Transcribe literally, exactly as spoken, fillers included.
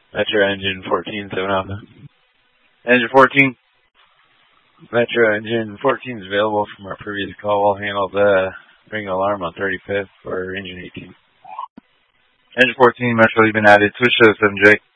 Metro engine fourteen, seven Alpha. Engine fourteen. Metro engine fourteen is available from our previous call. We'll handle the ring alarm on thirty-fifth for engine eighteen. Engine fourteen, Metro, you've been added. Switch to seven J.